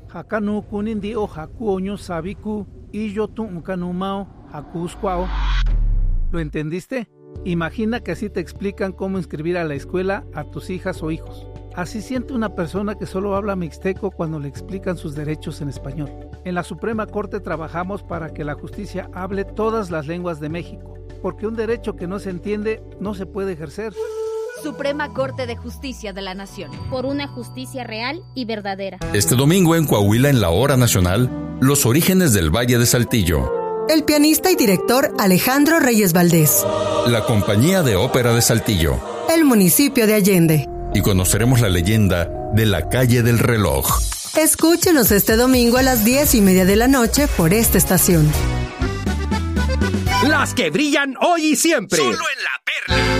Hakanu kunindi o haku oño sabiku y yo tu unkanumao hakusquao. ¿Lo entendiste? Imagina que así te explican cómo inscribir a la escuela a tus hijas o hijos. Así siente una persona que solo habla mixteco cuando le explican sus derechos en español. En la Suprema Corte trabajamos para que la justicia hable todas las lenguas de México, porque un derecho que no se entiende no se puede ejercer. Suprema Corte de Justicia de la Nación. Por una justicia real y verdadera. Este domingo en Coahuila, en la Hora Nacional, los orígenes del Valle de Saltillo. El pianista y director Alejandro Reyes Valdés. La Compañía de Ópera de Saltillo. El municipio de Allende. Y conoceremos la leyenda de la Calle del Reloj. Escúchenos este domingo a las 10:30 de la noche por esta estación. Las que brillan hoy y siempre. Solo en La Perla.